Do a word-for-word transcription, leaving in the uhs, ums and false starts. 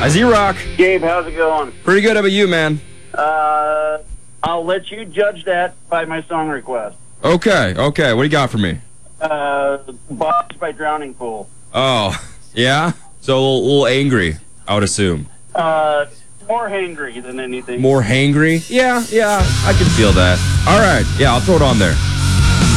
Hi, Z-Rock. Gabe, how's it going? Pretty good. How about you, man? Uh, I'll let you judge that by my song request. Okay, okay. What do you got for me? Uh, Box by Drowning Pool. Oh, yeah? So a little, a little angry, I would assume. Uh, more hangry than anything. More hangry? Yeah, yeah, I can feel that. All right, yeah, I'll throw it on there.